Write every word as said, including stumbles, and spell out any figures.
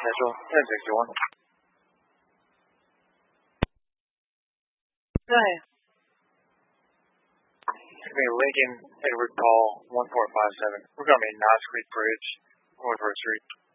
Central, ten sixty-one. Go ahead. It's me, Lincoln Edward Paul, one four five seven. We're going to be Knots Creek Bridge, North Road Street.